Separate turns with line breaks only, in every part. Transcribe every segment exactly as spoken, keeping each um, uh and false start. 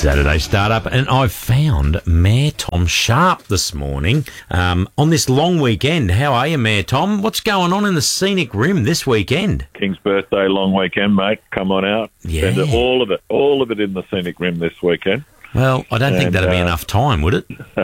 Saturday Startup, and I found Mayor Tom Sharp this morning um, on this long weekend. How are you, Mayor Tom? What's going on in the Scenic Rim this weekend?
King's birthday long weekend, mate. Come on out.
Yeah.
Spend it, all of it, all of it in the Scenic Rim this weekend.
Well, I don't think
And,
that'd be
uh,
enough time, would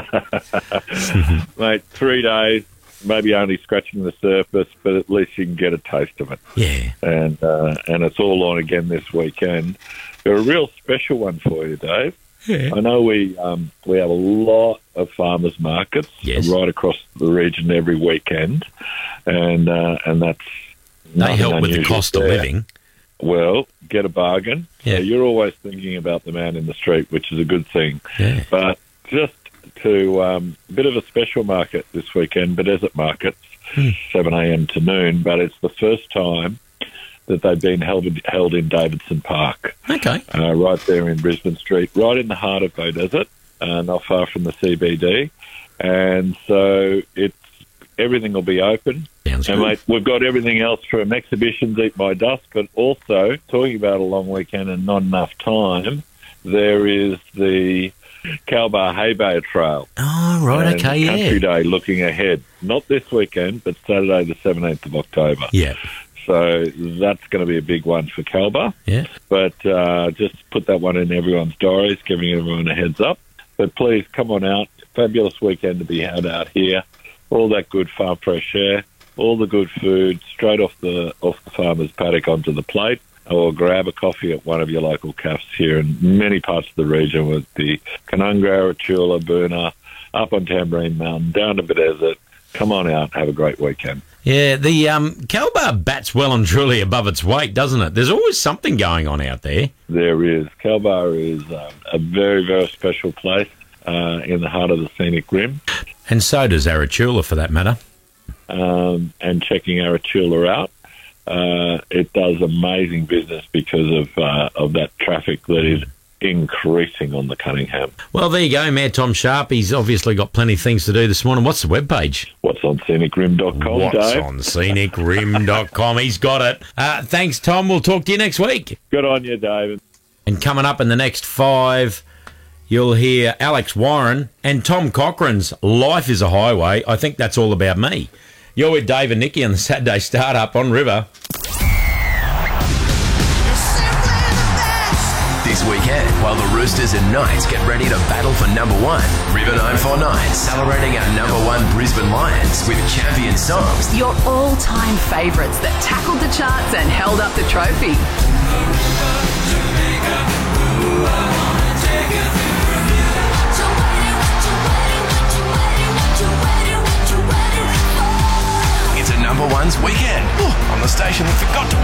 it?
Mate, three days, maybe only scratching the surface, but at least you can get a taste of it.
Yeah.
And uh, and it's all on again this weekend. Got a real special one for you, Dave.
Yeah.
I know we um, we have a lot of farmers markets
Yes.
right across the region every weekend, and uh, and that's
They
nothing
help with the
unusual
cost of
there.
living.
Well, get a bargain.
Yeah.
So you're always thinking about the man in the street, which is a good thing.
Yeah.
But just to um, a bit of a special market this weekend, Bedesert Markets,
Hmm.
seven a.m. to noon. But it's the first time that they've been held in, held in Davidson Park,
Okay.
uh, right there in Brisbane Street, right in the heart of Bedesert, uh, not far from the C B D. And so it's everything will be open.
Sounds
And
good.
mate, we've got everything else from exhibitions, Eat My Dust, but also, talking about a long weekend and not enough time, there is the Calbar Hay Bale Trail.
Oh, right,
and
okay,
Country
yeah.
Day looking ahead. Not this weekend, but Saturday the seventeenth of October.
Yeah,
So that's going to be a big one for Calbar.
yeah.
But uh, just put that one in everyone's diaries, giving everyone a heads up. But please, come on out. Fabulous weekend to be had out here. All that good farm fresh air, all the good food, straight off the off the farmer's paddock onto the plate, or grab a coffee at one of your local cafes here in many parts of the region, with the Canungra, Arachula, Boona, up on Tambourine Mountain, down to Bedesert. Come on out, have a great weekend.
Yeah, the um, Calbar bats well and truly above its weight, doesn't it? There's always something going on out there.
There is. Calbar is um, a very, very special place uh, in the heart of the Scenic Rim.
And so does Arachula, for that matter.
Um, and checking Arachula out, uh, it does amazing business because of uh, of that traffic that is increasing on the Cunningham.
Well, there you go, Mayor Tom Sharp. He's obviously got plenty of things to do this morning. What's the webpage?
What's on scenic rim dot com,
What's
Dave?
on scenic rim dot com. He's got it. Uh, thanks, Tom. We'll talk to you next week.
Good on you, David.
And coming up in the next five, you'll hear Alex Warren and Tom Cochran's Life is a Highway. I think that's all about me. You're with Dave and Nikki on the Saturday Startup on River.
This weekend, while the Roosters and Knights get ready to battle for number one, River nine four nine celebrating our number one Brisbane Lions with champion songs.
Your all-time favourites that tackled the charts and held up the trophy.
It's a number ones weekend on the station that forgot to